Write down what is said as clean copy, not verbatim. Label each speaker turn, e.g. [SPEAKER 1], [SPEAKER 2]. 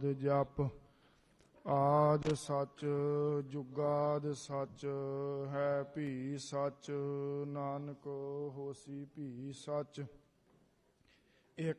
[SPEAKER 1] ਜਪ। ਆਦਿ ਸਚ ਜੁਗਾਦਿ ਸਚ ਹੈ ਭੀ ਸਚ, ਨਾਨਕ ਹੋਸੀ ਭੀ ਸਚ।